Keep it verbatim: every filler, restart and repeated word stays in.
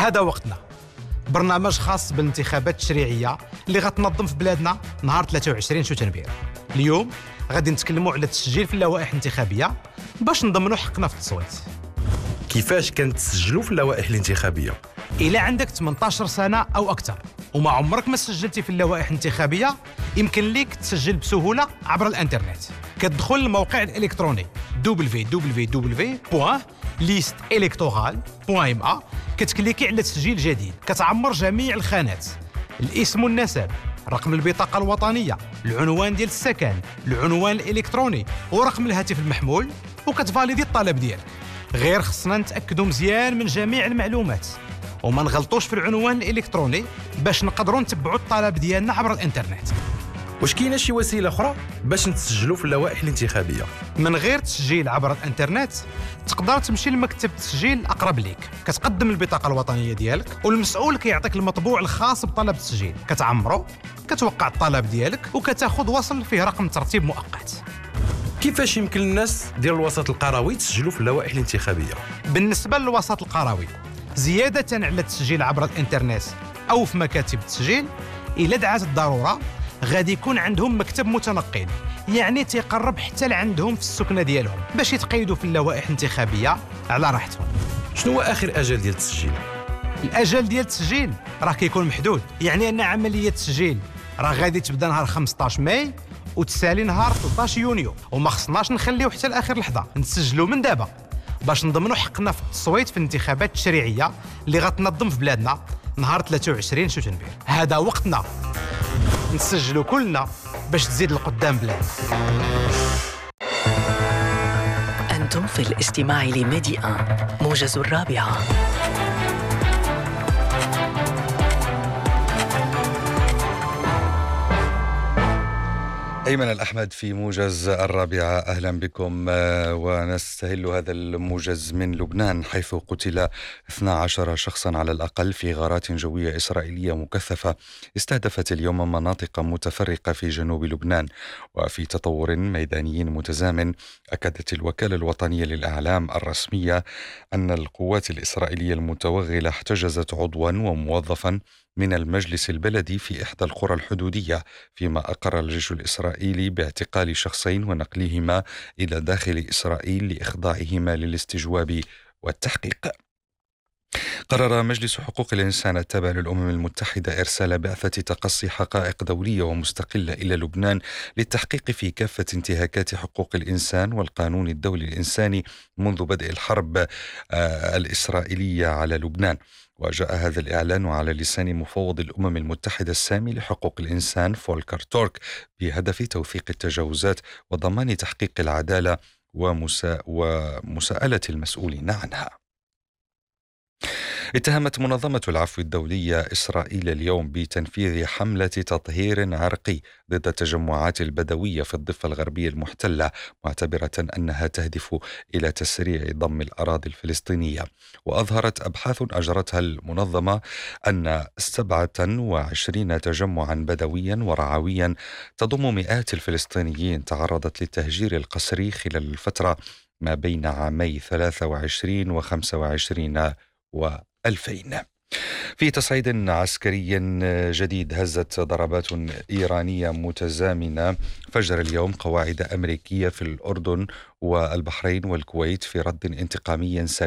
هذا وقتنا، برنامج خاص بالانتخابات التشريعية اللي غتنظم في بلادنا نهار ثلاثة وعشرين شتنبر. اليوم غادي نتكلموا على التسجيل في اللوائح الانتخابية باش نضمنوا حقنا في التصويت. كيفاش كنتسجلوا في اللوائح الانتخابية؟ إلا عندك ثمانية عشر سنة أو أكثر وما عمرك ما سجلتي في اللوائح الانتخابية، يمكن ليك تسجل بسهولة عبر الانترنت. كتدخل الموقع الإلكتروني دبليو دبليو دبليو بوان ليست إلكتورال بوان إم إيه، كتكليكي على تسجيل جديد، كتعمر جميع الخانات: الاسم والنسب، رقم البطاقة الوطنية، العنوان ديال السكن، العنوان الإلكتروني ورقم الهاتف المحمول، وكتفاليدي الطلب ديالك. غير خصنا نتأكدوا مزيان من جميع المعلومات وما نغلطوش في العنوان الإلكتروني باش نقدروا نتبعوا الطلب ديالنا عبر الانترنت. واش كاينه شي وسيله اخرى باش نتسجلوا في اللوائح الانتخابيه؟ من غير تسجيل عبر الانترنت تقدر تمشي لمكتب التسجيل الاقرب ليك، كتقدم البطاقه الوطنيه ديالك والمسؤول كيعطيك المطبوع الخاص بطلب التسجيل، كتعمرو، كتوقع الطلب ديالك وكتاخذ وصل فيه رقم ترتيب مؤقت. كيفاش يمكن الناس ديال الوسط القروي تسجلوا في اللوائح الانتخابيه؟ بالنسبه للوسط القروي، زياده على التسجيل عبر الانترنت او في مكاتب التسجيل، الا دعات الضروره غادي يكون عندهم مكتب متنقل، يعني تيقرب حتى لعندهم في السكنه ديالهم باش يتقيدوا في اللوائح الانتخابيه على راحتهم. شنو هو اخر اجل ديال التسجيل؟ الاجل ديال التسجيل راه كيكون محدود، يعني ان عمليه التسجيل راه غادي تبدا نهار خمسطاش ماي وتسالي نهار ثلاثطاش يونيو، وما خصناش نخليو حتى لاخر لحظه، نسجلوا من دابا باش نضمنوا حقنا في التصويت في الانتخابات التشريعيه اللي غتنظم في بلادنا نهار ثلاثة وعشرين شتنبر. هذا وقتنا نسجلوا كلنا باش تزيد القدام بلاد. أنتم في الاستماع لميديا موجز الرابعة. أيمن الأحمد في موجز الرابعة، أهلا بكم. ونستهل هذا الموجز من لبنان، حيث قتل اثنا عشر شخصا على الأقل في غارات جوية إسرائيلية مكثفة استهدفت اليوم مناطق متفرقة في جنوب لبنان. وفي تطور ميداني متزامن، أكدت الوكالة الوطنية للإعلام الرسمية أن القوات الإسرائيلية المتوغلة احتجزت عضوا وموظفا من المجلس البلدي في إحدى القرى الحدودية، فيما أقر الجيش الإسرائيلي باعتقال شخصين ونقلهما إلى داخل إسرائيل لإخضاعهما للاستجواب والتحقيق. قرر مجلس حقوق الإنسان التابع للأمم المتحدة إرسال بعثة تقصي حقائق دولية ومستقلة إلى لبنان للتحقيق في كافة انتهاكات حقوق الإنسان والقانون الدولي الإنساني منذ بدء الحرب الإسرائيلية على لبنان. وجاء هذا الإعلان على لسان مفوض الأمم المتحدة السامي لحقوق الإنسان فولكر تورك بهدف توثيق التجاوزات وضمان تحقيق العدالة ومسا... ومساءلة المسؤولين عنها. اتهمت منظمة العفو الدولية إسرائيل اليوم بتنفيذ حملة تطهير عرقي ضد التجمعات البدوية في الضفة الغربية المحتلة، معتبرة أنها تهدف إلى تسريع ضم الأراضي الفلسطينية. وأظهرت أبحاث أجرتها المنظمة أن سبعة وعشرين تجمعا بدويا ورعويا تضم مئات الفلسطينيين تعرضت للتهجير القسري خلال الفترة ما بين عامي ثلاثة وعشرين وخمسة وعشرين وألفين. في تصعيد عسكري جديد، هزت ضربات إيرانية متزامنة فجر اليوم قواعد أمريكية في الأردن والبحرين والكويت في رد انتقامي